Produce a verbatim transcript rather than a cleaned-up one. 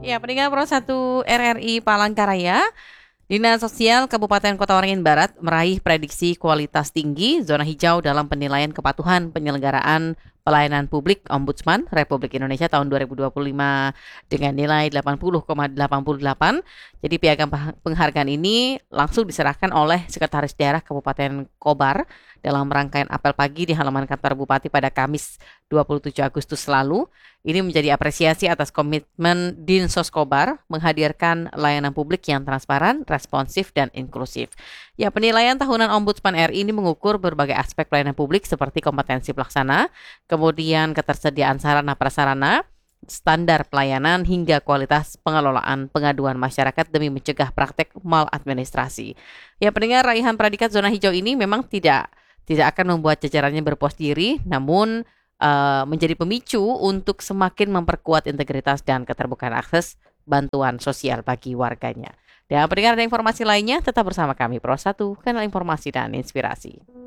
Ya, pendengar Pro satu R R I Palangkaraya, Dinas Sosial Kabupaten Kota Waringin Barat meraih prediksi kualitas tinggi zona hijau dalam penilaian kepatuhan penyelenggaraan pelayanan publik Ombudsman Republik Indonesia tahun dua ribu dua puluh lima dengan nilai delapan puluh koma delapan puluh delapan. Jadi piagam penghargaan ini langsung diserahkan oleh Sekretaris Daerah Kabupaten Kobar dalam rangkaian apel pagi di halaman kantor Bupati pada Kamis dua puluh tujuh Agustus lalu. Ini menjadi apresiasi atas komitmen Dinsos Kobar menghadirkan layanan publik yang transparan, responsif, dan inklusif. Ya, penilaian tahunan Ombudsman R I ini mengukur berbagai aspek pelayanan publik seperti kompetensi pelaksana, kemudian ketersediaan sarana prasarana, standar pelayanan, hingga kualitas pengelolaan pengaduan masyarakat demi mencegah praktek maladministrasi. Ya, pendengar, raihan predikat zona hijau ini memang tidak tidak akan membuat jajarannya berpuas diri, namun uh, menjadi pemicu untuk semakin memperkuat integritas dan keterbukaan akses bantuan sosial bagi warganya. Dan pendengar, ada informasi lainnya, tetap bersama kami Pro satu, kanal informasi dan inspirasi.